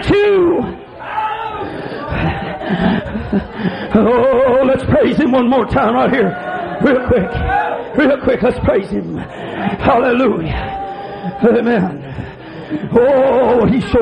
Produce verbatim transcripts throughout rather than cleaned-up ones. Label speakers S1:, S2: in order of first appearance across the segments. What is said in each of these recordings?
S1: too. Oh, let's praise Him one more time right here. Real quick. Real quick, let's praise Him. Hallelujah. Amen. Oh, He's so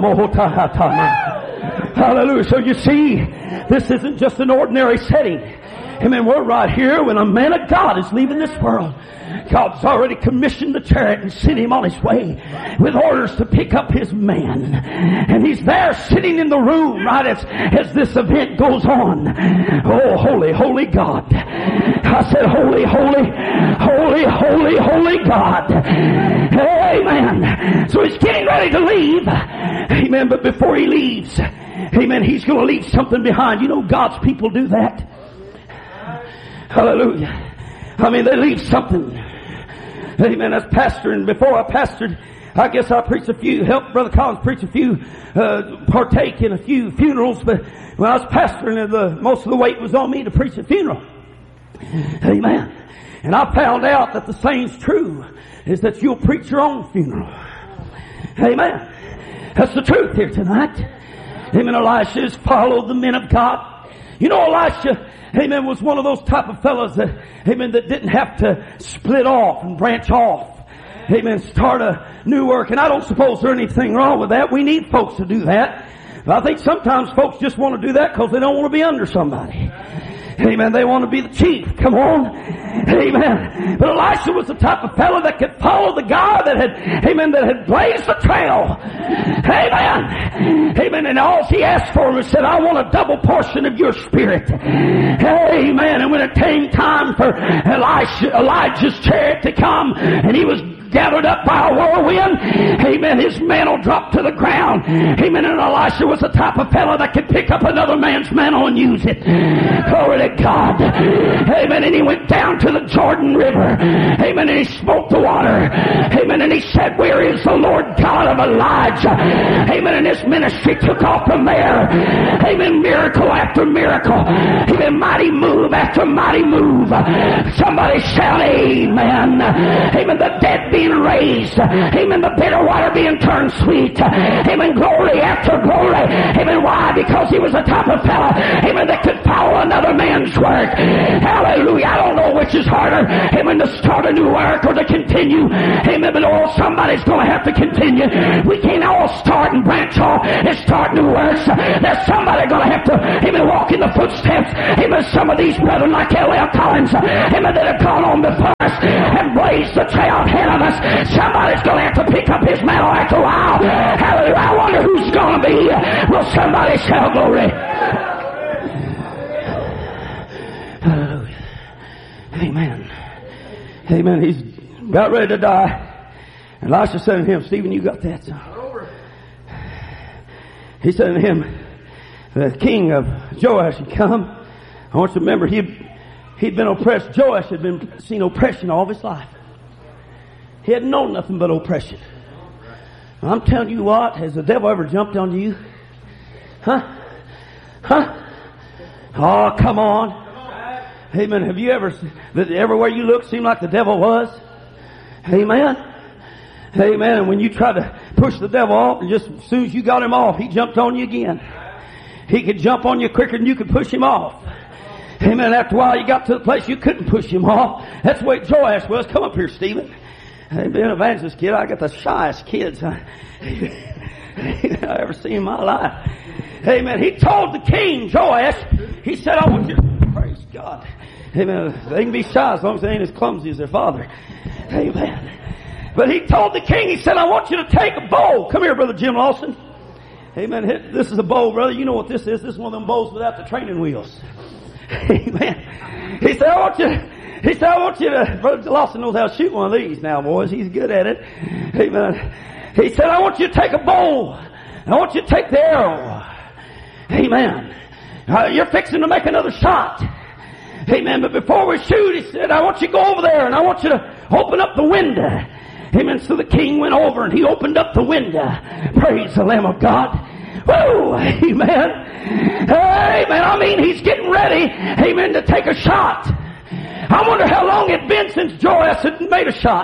S1: hallelujah. So you see, this isn't just an ordinary setting. Amen. We're right here when a man of God is leaving this world. God's already commissioned the chariot and sent him on his way with orders to pick up his man. And he's there sitting in the room right as, as this event goes on. Oh, holy, holy God. I said, holy, holy, holy, holy, holy God. Amen. So he's getting ready to leave. Amen. But before he leaves, amen, he's going to leave something behind. You know, God's people do that. Hallelujah. I mean, they leave something. Amen. As pastor, and before I pastored, I guess I preached a few, helped Brother Collins preach a few, uh, partake in a few funerals, but when I was pastoring, the, most of the weight was on me to preach a funeral. Amen. And I found out that the saying's true, is that you'll preach your own funeral. Amen. That's the truth here tonight. Amen. Elisha has followed the men of God. You know, Elisha, amen, was one of those type of fellows that, amen, that didn't have to split off and branch off. Amen, start a new work. And I don't suppose there's anything wrong with that. We need folks to do that. But I think sometimes folks just want to do that because they don't want to be under somebody. Amen. They want to be the chief. Come on. Amen. But Elisha was the type of fellow that could follow the God that had, amen, that had blazed the trail. Amen. Amen. And all he asked for was said, I want a double portion of your spirit. Amen. And when it came time for Elisha, Elijah's chariot to come, and he was gathered up by a whirlwind, amen, his mantle dropped to the ground. Amen. And Elisha was the type of fellow that could pick up another man's mantle and use it. Glory to God. Amen. And he went down to the Jordan River. Amen. And he smote the water. Amen. And he said, where is the Lord God of Elijah? Amen. And his ministry took off from there. Amen. Miracle after miracle. Amen. Mighty move after mighty move. Somebody shout amen. Amen. The dead being raised. Amen. The bitter water being turned sweet. Amen. Glory after glory. Amen. Why? Because he was the type of fellow, amen, that could follow another man's work. Hallelujah. I don't know which is harder. Amen. To start a new work or to continue. Amen. But oh, somebody's going to have to continue. We can't all start and branch off and start new works. There's somebody going to have to, amen, walk in the footsteps. Amen. Some of these brethren like L L Collins, amen, that have gone on before us and blazed the trail ahead of us. Somebody's going to have to pick up his mantle after a while. Hallelujah. I wonder who's going to be. Will somebody shout glory? Hallelujah. Amen. Amen. He's about ready to die. And Elisha said to him, Stephen, you got that, son? He said to him, the king of Joash had come. I want you to remember, he'd, he'd been oppressed. Joash had been seen oppression all of his life. He hadn't known nothing but oppression. I'm telling you what, has the devil ever jumped on you? Huh? Huh? Oh, come on. Amen. Have you ever, everywhere you look, seemed like the devil was? Amen. Amen. And when you try to push the devil off, and just as soon as you got him off, he jumped on you again. He could jump on you quicker than you could push him off. Amen. After a while, you got to the place you couldn't push him off. That's the way Joash was. Come up here, Stephen. I've been an evangelist kid. I got the shyest kids I ever seen in my life. Amen. He told the king, Joash, he said, I want you to, praise God. Amen. They can be shy as long as they ain't as clumsy as their father. Amen. But he told the king, he said, I want you to take a bow. Come here, Brother Jim Lawson. Amen. This is a bow, brother. You know what this is. This is one of them bows without the training wheels. Amen. He said, I want you to, He said, I want you to, Brother Lawson knows how to shoot one of these now, boys. He's good at it. Amen. He said, I want you to take a bow. I want you to take the arrow. Amen. Uh, you're fixing to make another shot. Amen. But before we shoot, he said, I want you to go over there and I want you to open up the window. Amen. So the king went over and he opened up the window. Praise the Lamb of God. Woo! Amen. Amen. I mean, he's getting ready, amen, to take a shot. I wonder how long it'd been since Joash had made a shot.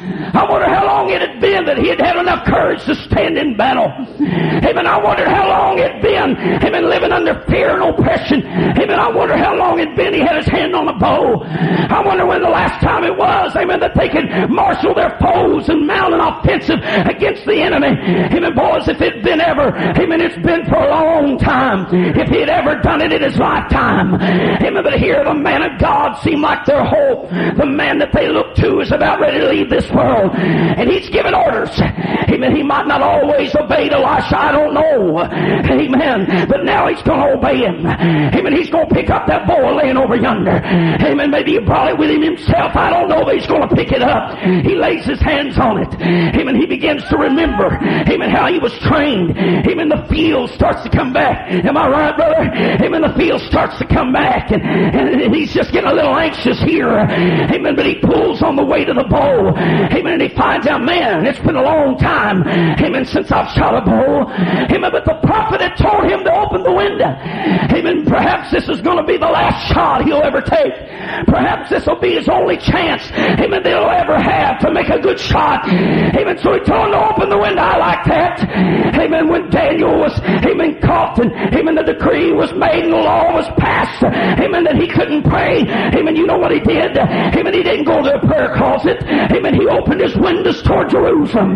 S1: I wonder how long it had been that he had had enough courage to stand in battle. Amen. I wondered how long it had been, amen, living under fear and oppression. Amen. I wonder how long it had been he had his hand on a bow. I wonder when the last time it was, amen, that they could marshal their foes and mount an offensive against the enemy. Amen. Boys, if it had been ever, amen, it's been for a long time. If he had ever done it in his lifetime. Amen. But here the man of God seemed like their hope. The man that they look to is about ready to leave this world. And he's given orders. Amen. He might not always obey Elisha. I don't know. Amen. But now he's going to obey him. Amen. He's going to pick up that bow laying over yonder. Amen. Maybe he brought it with him himself. I don't know, but he's going to pick it up. He lays his hands on it. Amen. He begins to remember. Amen. How he was trained. Amen. The feel starts to come back. Am I right, brother? Amen. The feel starts to come back. And, and he's just getting a little anxious here. Amen. But he pulls on the weight of the bow. Amen. And he finds out, man, it's been a long time. Amen. Since I've shot a bow. Amen. But the prophet had told him to open the window. Amen. Perhaps this is going to be the last shot he'll ever take. Perhaps this will be his only chance. Amen. That he'll ever have to make a good shot. Amen. So he told him to open the window. I like that. Amen. When Daniel was, amen, caught and, amen, the decree was made and the law was passed. Amen. That he couldn't pray. Amen. You know what he did? Amen. He didn't go to the prayer closet. Amen. He opened his windows toward Jerusalem.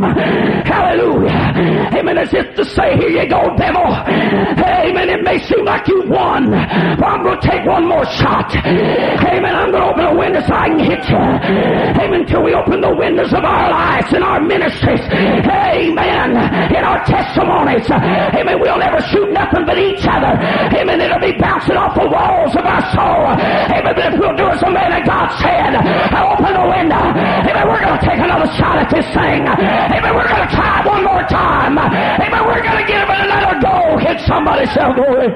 S1: Hallelujah. Amen. As if to say, here you go, devil. Amen. It may seem like you won, but I'm going to take one more shot. Amen. I'm going to open the windows so I can hit you. Amen. Until we open the windows of our lives and our ministries. Amen. In our testimonies. Amen. We'll never shoot nothing but each other. Amen. It'll be bouncing off the walls of our soul. Amen. But if we'll do as the man of God said, open the window. Amen. We're going to take another shot at this thing. Amen. We're going to try one more time. Amen. We're going to give it another go. Hit somebody, shout glory.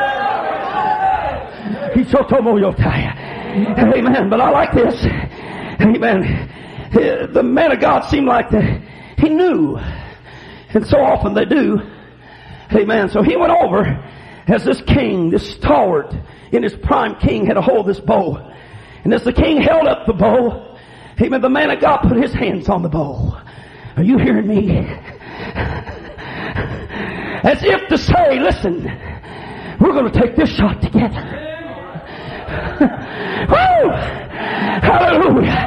S1: Amen. But I like this. Amen. The man of God seemed like the, he knew. And so often they do. Amen. So he went over as this king, this stalwart in his prime king, had a hold of this bow. And as the king held up the bow, amen, the man of God put his hands on the bow. Are you hearing me? As if to say, listen, we're going to take this shot together. Woo! Hallelujah.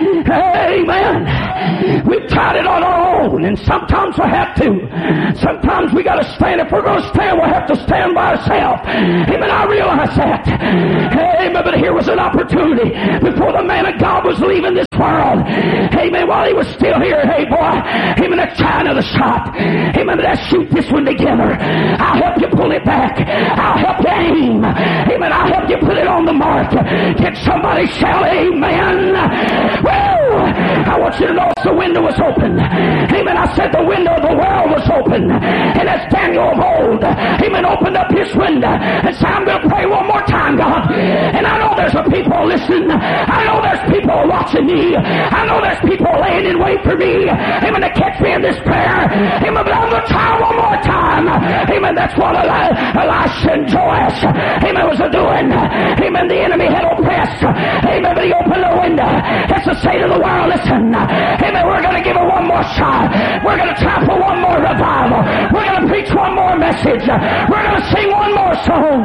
S1: Amen. We've tried it on our own, and sometimes we have to. Sometimes we got to stand. If we're going to stand, we'll have to stand by ourselves. Amen. I realize that. Amen. But here was an opportunity before the man of God was leaving this world. Amen. While he was still here, hey boy, amen, let's try another shot. Amen. Let's shoot this one together. I'll help you pull it back. I'll help you aim. Amen. I'll help you put it on the mark. Get somebody shout amen. Woo! I want you to know the window was open. Amen. I said the window of the world was open. And as Daniel of old, amen, opened up his window and said, I'm going to pray one more time, God. And I know there's a people listening. I know there's people watching me. I know there's people laying in wait for me. Amen. To catch me in this prayer. Amen. But I'm going to try one more time. Amen. That's what Eli- Elisha and Joash, amen, was doing. Amen. The enemy had oppressed. Amen. But he opened the window. That's to say to the world, listen. Amen. We're going to give it one more shot. We're going to try for one more revival. We're going to preach one more message. We're going to sing one more song.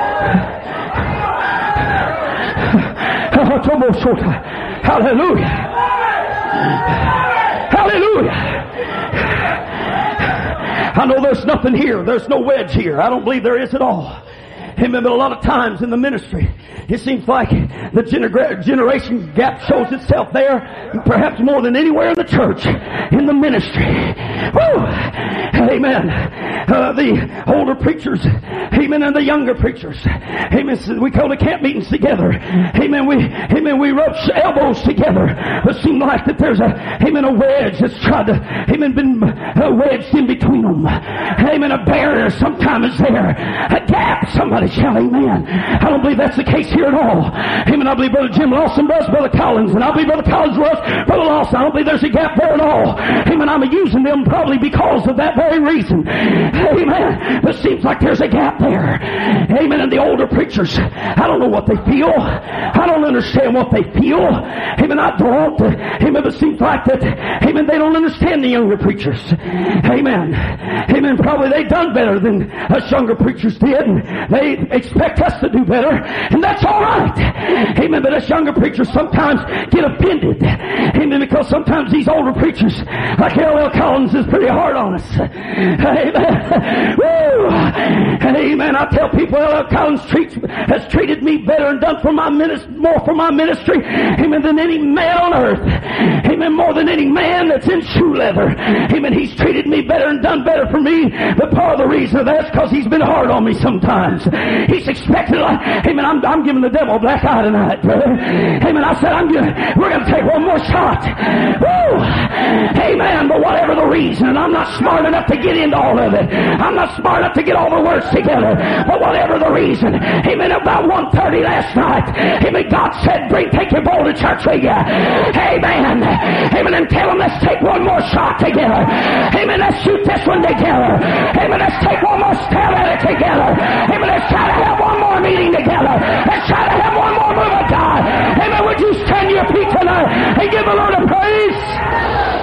S1: Hallelujah. Hallelujah. I know there's nothing here. There's no wedge here. I don't believe there is at all. Amen. But a lot of times in the ministry, it seems like the gener- generation gap shows itself there, perhaps more than anywhere in the church, in the ministry. Woo! Amen. Uh, the older preachers, amen, and the younger preachers, amen. We go to camp meetings together. Amen. We, amen, we rub elbows together. It seems like that there's a, amen, a wedge that's tried to, amen, been uh, wedged in between them. Amen. A barrier sometimes is there. A gap. Somebody Somebody shout amen. I don't believe that's the case here at all. Amen. I believe Brother Jim Lawson loves Brother Collins, and I believe Brother Collins loves Brother Lawson. I don't believe there's a gap there at all. Amen. I'm using them probably because of that very reason. Amen. But it seems like there's a gap there. Amen. And the older preachers, I don't know what they feel. I don't understand what they feel. Amen. I don't. Amen. But it seems like that. Amen. They don't understand the younger preachers. Amen. Amen. Probably they've done better than us younger preachers did, and they expect us to do better, and that's all right. Amen. But us younger preachers sometimes get offended. Amen. Because sometimes these older preachers, like L L Collins, is pretty hard on us. Amen. Woo. Amen. I tell people L L Collins treats, has treated me better and done for my ministry, more for my ministry, amen, than any man on earth. Amen. More than any man that's in shoe leather. Amen. He's treated me better and done better for me. But part of the reason of that's because he's been hard on me sometimes. He's expected, like, amen, I'm, I'm giving the devil a black eye tonight, brother. Amen. I said, I'm gonna, we're going to take one more shot. Woo. Amen. But whatever the reason, and I'm not smart enough to get into all of it. I'm not smart enough to get all the words together. But whatever the reason, amen, about one thirty last night, amen, God said, bring, take your bowl to church with you. Amen. Amen. And tell them, let's take one more shot together. Amen. Let's shoot this one together. Amen. Let's take one more